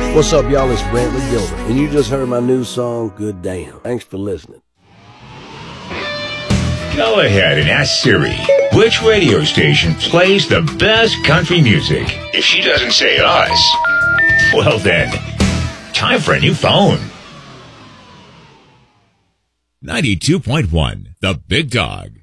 What's up, y'all? It's Brantley Gilbert, and you just heard my new song, Good Damn. Thanks for listening. Go ahead and ask Siri, which radio station plays the best country music? If she doesn't say us, well then, time for a new phone. 92.1, The Big Dog.